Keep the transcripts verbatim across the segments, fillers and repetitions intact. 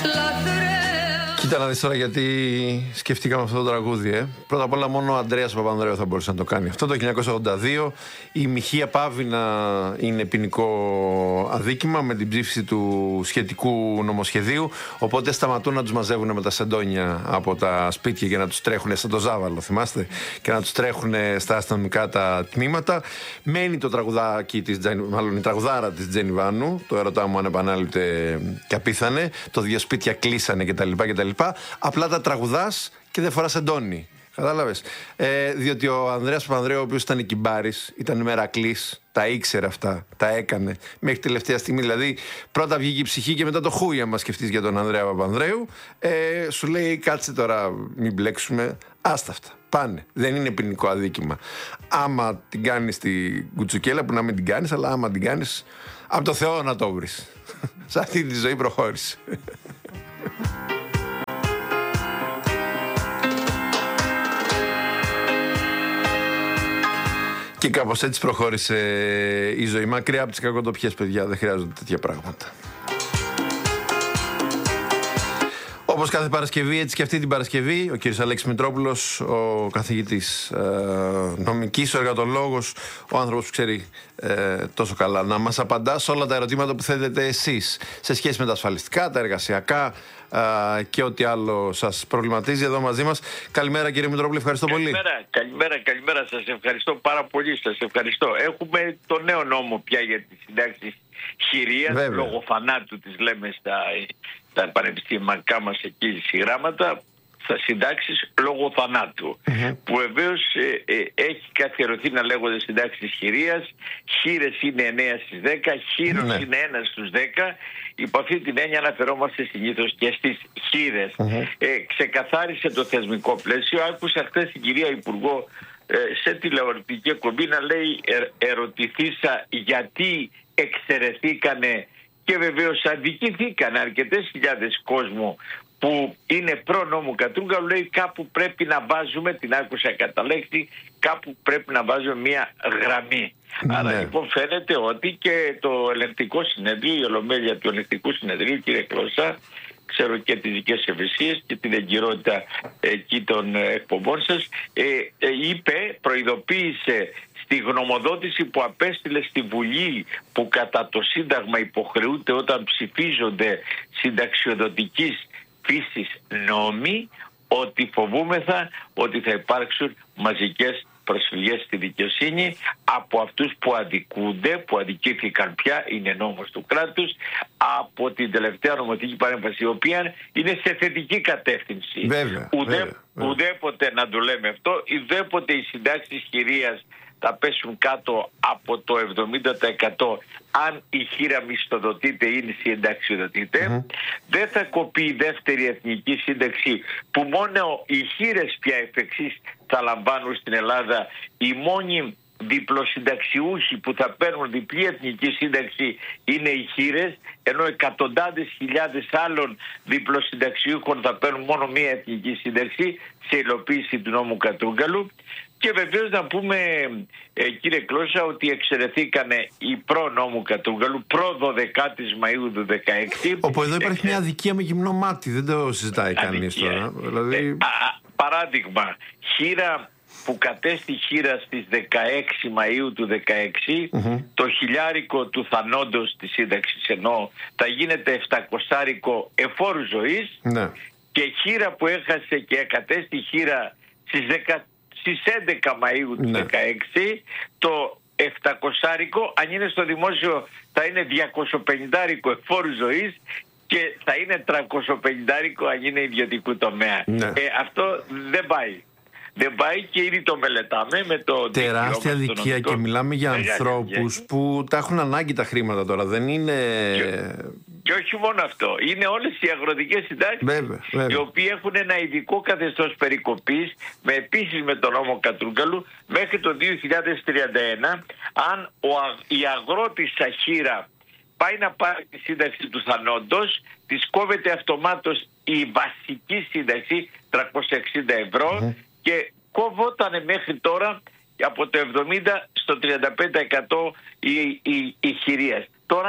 Κοίτα να δεις τώρα γιατί σκεφτήκαμε αυτό το τραγούδι. Ε. Πρώτα απ' όλα μόνο ο Ανδρέας Παπανδρέου θα μπορούσε να το κάνει. Αυτό το χίλια εννιακόσια ογδόντα δύο η Μοιχεία πάβει να είναι ποινικό αδίκημα με την ψήφιση του σχετικού νομοσχεδίου. Οπότε σταματούν να τους μαζεύουν με τα σεντόνια από τα σπίτια και να τους τρέχουν σαν το Ζάβαλο, θυμάστε, και να τους τρέχουν στα αστυνομικά τα τμήματα. Μένει το τραγουδάκι της, μάλλον η τραγουδάρα της Τζένι Βάνου, το ερωτά μου ανεπανάληπτε και απίθανε. Το δύο σπίτια κλείσανε κτλ. κτλ. Απλά τα τραγουδάς και δεν φοράς εντόνι. Κατάλαβες. Ε, διότι ο Ανδρέας Παπανδρέου, ο οποίος ήταν κυμπάρης, ήταν μερακλής, τα ήξερε αυτά, τα έκανε μέχρι τελευταία στιγμή. Δηλαδή, πρώτα βγήκε η ψυχή και μετά το χούι. Αν μας σκεφτείς για τον Ανδρέα Παπανδρέου, ε, σου λέει κάτσε τώρα, μην μπλέξουμε. Άστα αυτά. Πάνε. Δεν είναι ποινικό αδίκημα. Άμα την κάνεις την κουτσουκέλα, που να μην την κάνεις, αλλά άμα την κάνεις, από το Θεό να το βρεις. Σε αυτή τη ζωή προχώρησε. Και κάπως έτσι προχώρησε η ζωή. Μακριά από τις κακοτοπιές, παιδιά, δεν χρειάζονται τέτοια πράγματα. Όπως κάθε Παρασκευή, έτσι και αυτή την Παρασκευή, ο κύριος Αλέξης Μητρόπουλος, ο καθηγητής ε, νομικής, ο εργατολόγος, ο άνθρωπος που ξέρει ε, τόσο καλά να μας απαντά σε όλα τα ερωτήματα που θέτετε εσείς σε σχέση με τα ασφαλιστικά, τα εργασιακά ε, και ό,τι άλλο σας προβληματίζει εδώ μαζί μας. Καλημέρα κύριε Μητρόπουλο, ευχαριστώ καλημέρα, πολύ. Καλημέρα, καλημέρα, σας ευχαριστώ πάρα πολύ, σας ευχαριστώ. Έχουμε το νέο νόμο πια για τις συντάξεις χειρίας, λόγω θανάτου τις λέμε στα... τα πανεπιστημιακά μας εκεί συγγράμματα, θα συντάξεις λόγω θανάτου. Mm-hmm. Που βεβαίως ε, ε, έχει καθιερωθεί να λέγονται συντάξεις χειρίας. Χείρες είναι εννέα στις δέκα, χείρος mm-hmm. είναι ένα στους δέκα. Υπό αυτή την έννοια αναφερόμαστε συνήθως και στις χείρες. Mm-hmm. Ε, ξεκαθάρισε το θεσμικό πλαίσιο. Άκουσα χθες την κυρία Υπουργό ε, σε τηλεοπτική εκπομπή να λέει ε, ερωτηθήσα γιατί εξαιρεθήκανε. Και βεβαίως αδικηθήκαν αρκετές χιλιάδες κόσμου που είναι προ νόμου Κατρούγκαλου. Λέει κάπου πρέπει να βάζουμε, την άκουσα κατά λέξη, κάπου πρέπει να βάζουμε μια γραμμή. Ναι. Άρα λοιπόν φαίνεται ότι και το ελεγκτικό συνεδρίο, η ολομέλεια του ελεγκτικού συνεδρίου, κύριε Κλώσσα, ξέρω και τις δικές ευαισθησίες και την εγκυρότητα εκεί των εκπομπών σας, ε, ε, είπε, προειδοποίησε στη γνωμοδότηση που απέστειλε στη Βουλή, που κατά το Σύνταγμα υποχρεούται όταν ψηφίζονται συνταξιοδοτικής φύσης νόμοι, ότι φοβούμεθα ότι θα υπάρξουν μαζικές προσφυγές στη δικαιοσύνη από αυτούς που αδικούνται, που αδικήθηκαν πια, είναι νόμος του κράτους, από την τελευταία νομοθετική παρέμβαση, η οποία είναι σε θετική κατεύθυνση. Βέβαια, Ουδέ, βέβαια, βέβαια. Ουδέποτε να το λέμε αυτό, ουδέποτε οι συντάξεις χειρίας θα πέσουν κάτω από το εβδομήντα τοις εκατό αν η χείρα μισθοδοτείται ή συνταξιοδοτείται. Mm-hmm. Δεν θα κοπεί η δεύτερη εθνική σύνταξη που μόνο οι χείρες πια εφ' εξής θα λαμβάνουν στην Ελλάδα. Οι μόνοι διπλοσυνταξιούχοι που θα παίρνουν διπλή εθνική σύνταξη είναι οι χείρες, ενώ εκατοντάδες χιλιάδες άλλων διπλοσυνταξιούχων θα παίρνουν μόνο μία εθνική σύνταξη σε υλοποίηση του νόμου Κατρούγκαλου. Και βεβαίως να πούμε, ε, κύριε Κλώσσα, ότι εξαιρεθήκανε οι προ νόμου Κατρούγκαλου προ δωδεκάτη Μαΐου του δεκαέξι. Όπου εδώ υπάρχει Εξε... μια αδικία με γυμνό μάτι, δεν το συζητάει κανείς τώρα. Δηλαδή... Ε, α, παράδειγμα, χείρα που κατέστη χείρα στις δεκαέξι Μαΐου του δεκαέξι, mm-hmm. το χιλιάρικο του θανόντος της σύνταξης, ενώ θα γίνεται εφτακοσάρικο εφόρου ζωής, mm-hmm. και χείρα που έχασε και κατέστη χείρα στις, δεκα... στις έντεκα Μαΐου του mm-hmm. δεκαέξι, το εφτακοσάρικο, αν είναι στο δημόσιο, θα είναι διακοσιοπενηντάρικο εφόρου ζωής και θα είναι τριακοσιοπενηντάρικο αν είναι ιδιωτικού τομέα. Mm-hmm. Ε, αυτό δεν πάει. Δεν πάει και ήδη το μελετάμε με το... Τεράστια αδικία και μιλάμε για ανθρώπους που τα έχουν ανάγκη τα χρήματα τώρα, δεν είναι... Και, και όχι μόνο αυτό, είναι όλες οι αγροτικές συντάξεις, βέβαια, βέβαια. οι οποίοι έχουν ένα ειδικό καθεστώς περικοπής, με επίσης με τον νόμο Κατρούγκαλου, μέχρι το δύο χιλιάδες τριάντα ένα, αν ο, η αγρότης Σαχύρα πάει να πάρει τη σύνταξη του θανόντος, της κόβεται αυτομάτως η βασική σύνταξη, τριακόσια εξήντα ευρώ, mm-hmm. και κόβότανε μέχρι τώρα από το εβδομήντα στο τριάντα πέντε τοις εκατό η, η, η χειρίας. Τώρα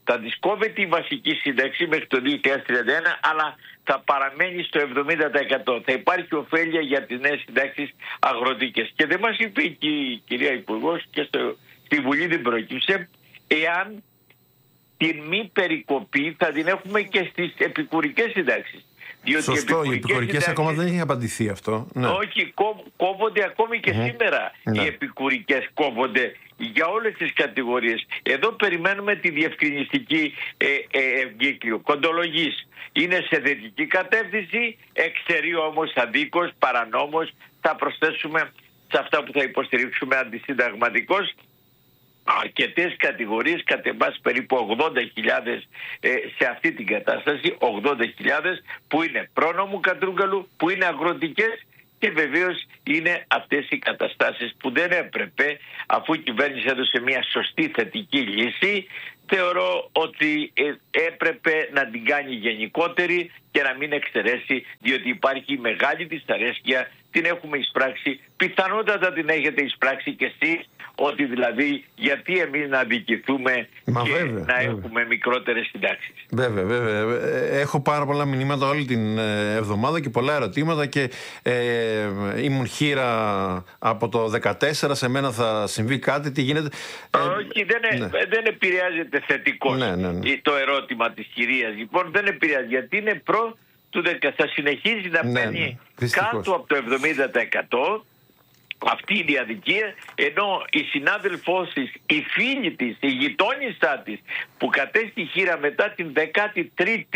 θα της κόβεται η βασική σύνταξη μέχρι το δύο χιλιάδες τριάντα ένα, αλλά θα παραμένει στο εβδομήντα τοις εκατό. Θα υπάρχει ωφέλεια για τις νέες συντάξεις αγροτικές. Και δεν μας είπε και η κυρία Υπουργός και στο, στη Βουλή δεν προέκυψε εάν την μη περικοπή θα την έχουμε και στις επικουρικές συντάξεις. Διότι σωστό, οι επικουρικές ακόμα δεν έχει απαντηθεί αυτό. Ναι. Όχι, κόβονται ακόμη και mm-hmm. σήμερα. Ναι. Οι επικουρικές κόβονται για όλες τις κατηγορίες. Εδώ περιμένουμε τη διευκρινιστική ε, ε, ευγύκλιο. Κοντολογής είναι σε θετική κατεύθυνση, εξαιρεί όμως αδίκως, παρανόμως. Θα προσθέσουμε σε αυτά που θα υποστηρίξουμε αντισυνταγματικός αρκετές κατηγορίες, κατ' εμάς περίπου ογδόντα χιλιάδες ε, σε αυτή την κατάσταση, ογδόντα χιλιάδες που είναι πρόνομου κατρούγκαλου, που είναι αγροτικές, και βεβαίως είναι αυτές οι καταστάσεις που δεν έπρεπε, αφού η κυβέρνηση έδωσε μια σωστή θετική λύση, θεωρώ ότι έπρεπε να την κάνει γενικότερη και να μην εξαιρέσει, διότι υπάρχει μεγάλη δυσαρέσκεια, την έχουμε εισπράξει, πιθανότατα την έχετε εισπράξει και εσείς, ότι δηλαδή γιατί εμείς να αδικηθούμε Μα και βέβαια, να βέβαια. έχουμε μικρότερες συντάξεις. Βέβαια, βέβαια. Έχω πάρα πολλά μηνύματα όλη την εβδομάδα και πολλά ερωτήματα και ε, ήμουν χείρα από το δεκατέσσερα, σε μένα θα συμβεί κάτι, τι γίνεται. Όχι, δεν, ε, ναι. δεν επηρεάζεται θετικώς ναι, ναι, ναι. το ερώτημα της κυρίας. Λοιπόν, δεν επηρεάζει, γιατί είναι προ του δεκα, θα συνεχίζει να ναι, μένει ναι, κάτω από το εβδομήντα τοις εκατό. Αυτή είναι η αδικία, ενώ η συνάδελφός της, η φίλη της, η γειτόνισσά της, που κατέστη χείρα μετά την δεκατή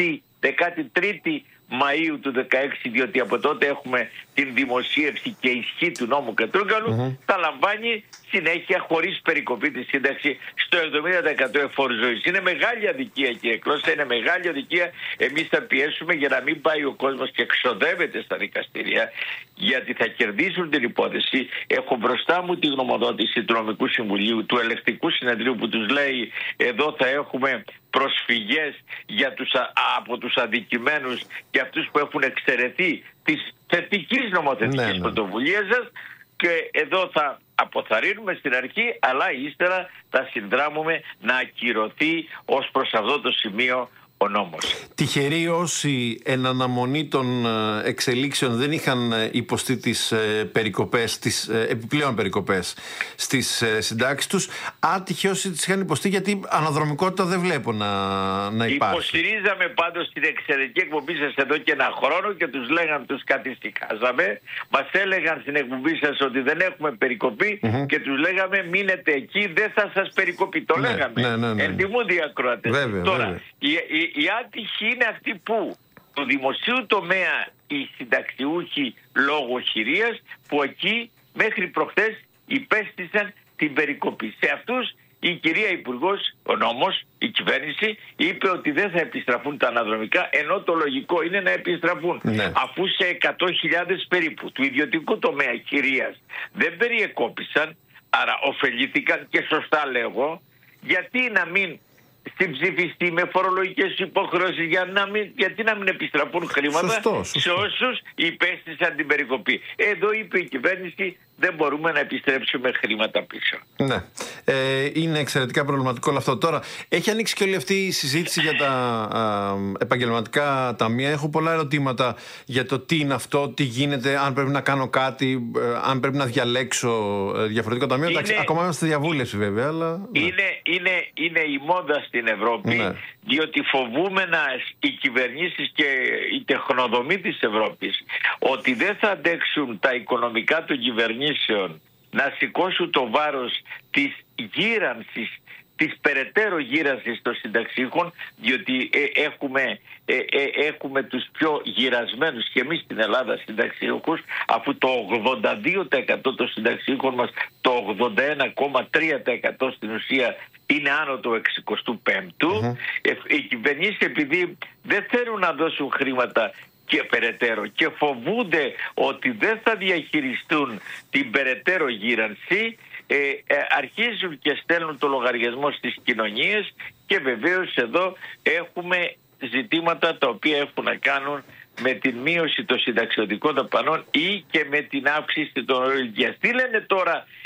τρίτη Μαΐου του δεκαέξι, διότι από τότε έχουμε την δημοσίευση και ισχύ του νόμου Κατρούγκαλου, mm-hmm. θα λαμβάνει συνέχεια χωρίς περικοπή τη σύνταξη στο εβδομήντα τοις εκατό εφόρου ζωής. Είναι μεγάλη αδικία, κύριε Κλώσσα, είναι μεγάλη αδικία. Εμείς θα πιέσουμε για να μην πάει ο κόσμος και εξοδεύεται στα δικαστήρια, γιατί θα κερδίσουν την υπόθεση. Έχω μπροστά μου τη γνωμοδότηση του Νομικού Συμβουλίου, του Ελεκτικού Συνεδρίου, που τους λέει εδώ θα έχουμε προσφυγές για τους, από τους αδικημένους και αυτούς που έχουν εξαιρεθεί της θετικής νομοθετικής ναι, ναι. πρωτοβουλίας σας, και εδώ θα αποθαρρύνουμε στην αρχή, αλλά ύστερα θα συνδράμουμε να ακυρωθεί ως προς αυτό το σημείο ο νόμος. Τυχεροί όσοι εν αναμονή των εξελίξεων δεν είχαν υποστεί τις περικοπές, τις επιπλέον περικοπές στις συντάξεις τους, άτυχοι όσοι τις είχαν υποστεί, γιατί αναδρομικότητα δεν βλέπω να, να υπάρχει. Υποστηρίζαμε πάντως την εξαιρετική εκπομπή σας εδώ και ένα χρόνο και τους λέγαν, τους κατηστικάζαμε. Μας έλεγαν στην εκπομπή σας ότι δεν έχουμε περικοπή mm-hmm. και τους λέγαμε μείνετε εκεί, δεν θα σας περικοπεί. Το ναι, λέγαμε. Ναι, ναι, ναι. Εντιμούνται οι ακροατές. Τώρα, βέβαια. Οι, οι, οι άτυχοι είναι αυτοί που του δημοσίου τομέα οι συνταξιούχοι λόγω χειρίας, που εκεί μέχρι προχθές υπέστησαν την περικοπή. Σε αυτούς η κυρία Υπουργός, ο νόμος, η κυβέρνηση είπε ότι δεν θα επιστραφούν τα αναδρομικά, ενώ το λογικό είναι να επιστραφούν. Ναι. Αφού σε εκατό χιλιάδες περίπου του ιδιωτικού τομέα χειρίας δεν περιεκόπησαν, άρα ωφελήθηκαν, και σωστά λέγω, γιατί να μην στην ψηφιστή με φορολογικές υποχρεώσεις, για να μην, γιατί να μην επιστραφούν χρήματα σωστό, σωστό. σε όσους υπέστησαν την περικοπή. Εδώ είπε η κυβέρνηση δεν μπορούμε να επιστρέψουμε χρήματα πίσω. Ναι. Ε, είναι εξαιρετικά προβληματικό όλο αυτό. Τώρα, έχει ανοίξει και όλη αυτή η συζήτηση για τα α, επαγγελματικά ταμεία. Έχω πολλά ερωτήματα για το τι είναι αυτό, τι γίνεται, αν πρέπει να κάνω κάτι, αν πρέπει να διαλέξω διαφορετικό ταμείο. Είναι, Εντάξει, ακόμα είμαστε στη διαβούλευση βέβαια. Αλλά, ναι. είναι, είναι, είναι η μόδα στην Ευρώπη, ναι. διότι φοβούμενα οι κυβερνήσεις και η τεχνοδομή της Ευρώπης ότι δεν θα αντέξουν τα οικονομικά των κυβερνήσεων να σηκώσουν το βάρος της γύρανσης, της περαιτέρω γύρανσης των συνταξίχων, διότι ε, έχουμε, ε, ε, έχουμε τους πιο γυρασμένους και εμείς στην Ελλάδα συνταξίχους, αφού το ογδόντα δύο τοις εκατό των συνταξίχων μας, το ογδόντα ένα κόμμα τρία τοις εκατό στην ουσία είναι άνω του εξηκοστού πέμπτου. Mm-hmm. Ε, οι κυβερνήσεις, επειδή δεν θέλουν να δώσουν χρήματα και περαιτέρω και φοβούνται ότι δεν θα διαχειριστούν την περαιτέρω γύρανση, ε, ε, αρχίζουν και στέλνουν το λογαριασμό στις κοινωνίες, και βεβαίως εδώ έχουμε ζητήματα τα οποία έχουν να κάνουν με την μείωση των συνταξιωτικών δαπανών ή και με την αύξηση των ορολογίας. Τι λένε τώρα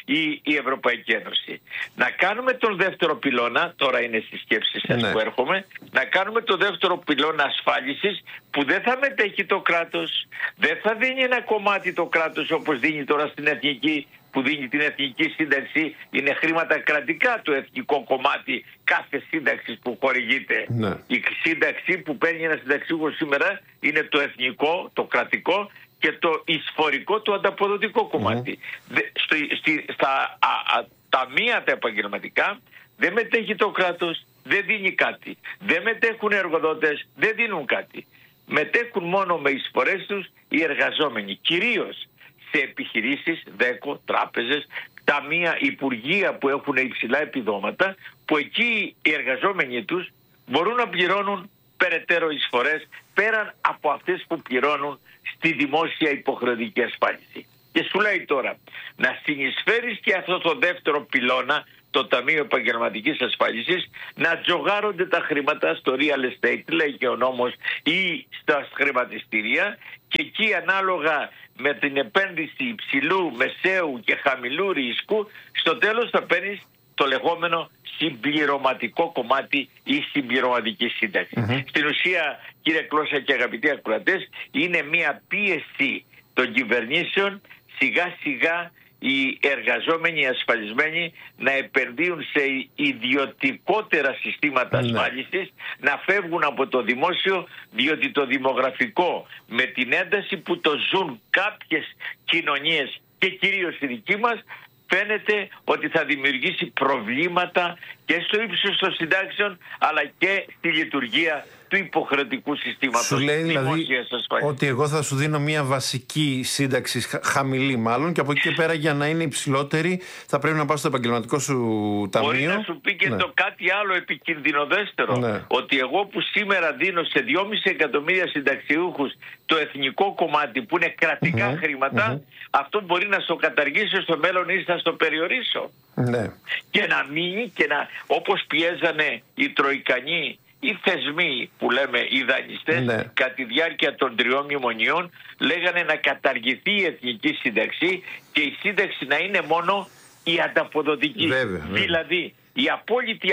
η, η Ευρωπαϊκή Ένωση. Να κάνουμε τον δεύτερο πυλώνα, τώρα είναι στις σκέψεις σας ναι. που έρχομαι, να κάνουμε τον δεύτερο πυλώνα ασφάλισης που δεν θα μετέχει το κράτος, δεν θα δίνει ένα κομμάτι το κράτος όπως δίνει τώρα στην εθνική, που δίνει την εθνική σύνταξη, είναι χρήματα κρατικά το εθνικό κομμάτι κάθε σύνταξη που χορηγείται. Ναι. Η σύνταξη που παίρνει ένα συνταξιούχος σήμερα είναι το εθνικό, το κρατικό και το εισφορικό, το ανταποδοτικό κομμάτι. Mm. Στη, στη, στα α, α, ταμεία τα επαγγελματικά δεν μετέχει το κράτος, δεν δίνει κάτι. Δεν μετέχουν εργοδότες, δεν δίνουν κάτι. Μετέχουν μόνο με εισφορές τους οι εργαζόμενοι, κυρίως σε επιχειρήσεις, δέκο, τράπεζες, ταμεία, υπουργεία που έχουν υψηλά επιδόματα, που εκεί οι εργαζόμενοι τους μπορούν να πληρώνουν περαιτέρω εισφορές πέραν από αυτές που πληρώνουν στη δημόσια υποχρεωτική ασφάλιση. Και σου λέει τώρα, να συνεισφέρεις και αυτό το δεύτερο πυλώνα, το Ταμείο Επαγγελματικής Ασφάλισης, να τζογάρονται τα χρήματα στο real estate, λέει και ο νόμος, ή στα χρηματιστήρια, και εκεί ανάλογα με την επένδυση υψηλού, μεσαίου και χαμηλού ρίσκου, στο τέλος θα παίρνεις το λεγόμενο συμπληρωματικό κομμάτι ή συμπληρωματική σύνταξη. Mm-hmm. Στην ουσία, κύριε Κλώσσα και αγαπητοί ακροατές, είναι μια πίεση των κυβερνήσεων σιγά σιγά οι εργαζόμενοι ασφαλισμένοι να επενδύουν σε ιδιωτικότερα συστήματα ασφάλισης, να φεύγουν από το δημόσιο, διότι το δημογραφικό με την ένταση που το ζουν κάποιες κοινωνίες και κυρίως η δική μας, φαίνεται ότι θα δημιουργήσει προβλήματα και στο ύψος των συντάξεων αλλά και στη λειτουργία του υποχρεωτικού συστήματος. Σου λέει δηλαδή ότι εγώ θα σου δίνω μια βασική σύνταξη, χαμηλή μάλλον, και από εκεί και πέρα για να είναι υψηλότερη θα πρέπει να πας στο επαγγελματικό σου ταμείο. Μπορεί να σου πει και ναι. το κάτι άλλο επικινδυνοδέστερο, ναι. ότι εγώ που σήμερα δίνω σε δυόμισι εκατομμύρια συνταξιούχους το εθνικό κομμάτι που είναι κρατικά mm-hmm. χρήματα, mm-hmm. αυτό μπορεί να στο καταργήσω στο μέλλον ή θα στο περιορίσω. Ναι. Και να μείνει και να, όπως πιέζανε οι Τροικανοί, οι θεσμοί που λέμε οι δανειστές, ναι. κατά τη διάρκεια των τριών μνημονιών, λέγανε να καταργηθεί η εθνική σύνταξη και η σύνταξη να είναι μόνο η ανταποδοτική. Βέβαια, βέβαια. Δηλαδή η απόλυτη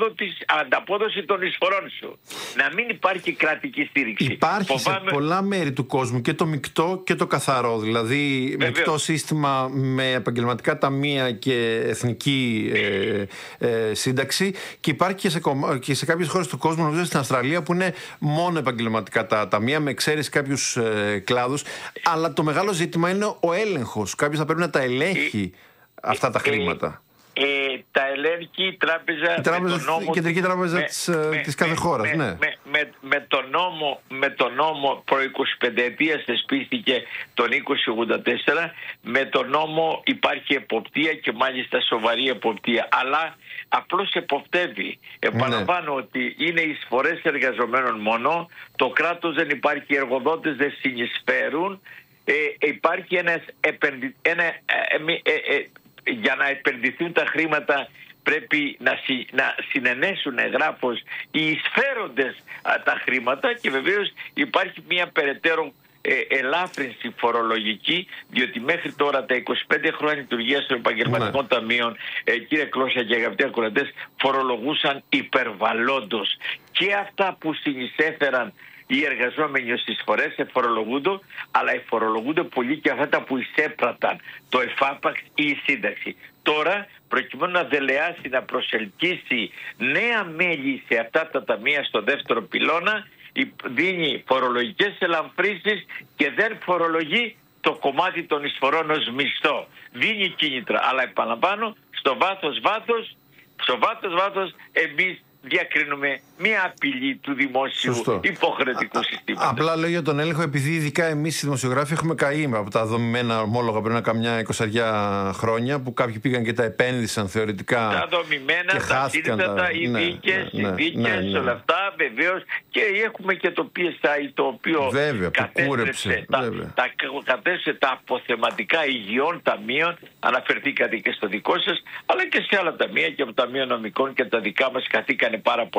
ανταπόδοση των εισφορών σου. Να μην υπάρχει κρατική στήριξη. Υπάρχει Φοβάμαι... σε πολλά μέρη του κόσμου και το μεικτό και το καθαρό. Δηλαδή Βεβαίως. μεικτό σύστημα με επαγγελματικά ταμεία και εθνική ε, ε, σύνταξη, και υπάρχει και σε, και σε κάποιες χώρες του κόσμου, νομίζω στην Αυστραλία, που είναι μόνο επαγγελματικά τα ταμεία, με εξαίρεση κάποιους ε, κλάδους. Αλλά το μεγάλο ζήτημα είναι ο έλεγχος. Κάποιος θα πρέπει να τα ελέγχει ε, αυτά τα χρήματα. Ε, τα ελέγχει η τράπεζα, η τράπεζα με τον νόμο, η κεντρική τράπεζα με, της, με, της κάθε με, χώρας, με, ναι. με, με, με, το νόμο, με το νόμο προ εικοσιπενταετίας θεσπίστηκε τον είκοσι ογδόντα τέσσερα. Με το νόμο υπάρχει εποπτεία και μάλιστα σοβαρή εποπτεία, αλλά απλώς εποπτεύει. Επαναλαμβάνω ναι. ότι είναι εισφορές εργαζομένων μόνο, το κράτος δεν υπάρχει, οι εργοδότες δεν συνεισφέρουν, ε, υπάρχει ένας επενδυ, ένα, ε, ε, ε, ε, για να επενδυθούν τα χρήματα πρέπει να, συ, να συνενέσουν εγγράφως οι εισφέροντες α, τα χρήματα, και βεβαίως υπάρχει μια περαιτέρω ε, ελάφρυνση φορολογική, διότι μέχρι τώρα τα είκοσι πέντε χρόνια λειτουργίας των επαγγελματικών ναι. ταμείων, ε, κύριε Κλώσσα και αγαπητοί ακροατές, φορολογούσαν υπερβαλλόντως και αυτά που συνεισέφεραν οι εργαζόμενοι ως εισφορές εφορολογούνται, αλλά εφορολογούνται πολύ και αυτά τα που εισέπραταν, το εφάπαξ ή η σύνταξη. Τώρα, προκειμένου να δελεάσει, να προσελκύσει νέα μέλη σε αυτά τα ταμεία στο δεύτερο πυλώνα, δίνει φορολογικές ελαφρύνσεις και δεν φορολογεί το κομμάτι των εισφορών ως μισθό. Δίνει κίνητρα, αλλά επαναλαμβάνω, στο βάθος βάθος, στο βάθος βάθος εμείς διακρίνουμε μια απειλή του δημόσιου Σωστό. υποχρεωτικού συστήματος. Απλά λέω για τον έλεγχο, επειδή ειδικά εμείς οι δημοσιογράφοι έχουμε καεί από τα δομημένα ομόλογα πριν να καμιά εικοσαριά χρόνια, που κάποιοι πήγαν και τα επένδυσαν θεωρητικά. Τα δομημένα, και τα σύνθετα, οι ναι, δίκες, ναι, ναι, οι δίκες, ναι, ναι. όλα αυτά βεβαίως. Και έχουμε και το πι ες άι, το οποίο βέβαια, κατέστρεψε τα, τα, κατέστρεψε τα αποθεματικά υγιών ταμείων. Αναφερθήκατε και στο δικό σας, αλλά και σε άλλα ταμεία, και από ταμείο νομικών και τα δικά μας χαθήκανε πάρα πολλά χρήματα.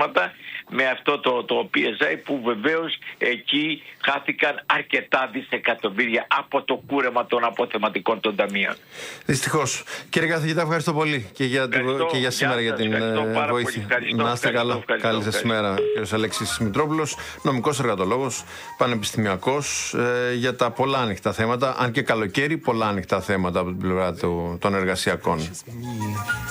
θέματα με αυτό το, το πι ες άι, που βεβαίως εκεί χάθηκαν αρκετά δισεκατομμύρια από το κούρεμα των αποθεματικών των ταμείων. Δυστυχώς. Κύριε καθηγητά, ευχαριστώ πολύ και για, το, και για σήμερα για την βοήθεια. Να είστε καλά. Καλή σας ημέρα. Κύριος Αλέξης Μητρόπουλος, νομικός εργατολόγος, πανεπιστημιακός, ε, για τα πολλά ανοιχτά θέματα, αν και καλοκαίρι πολλά ανοιχτά θέματα από την πλευρά του, των εργασιακών.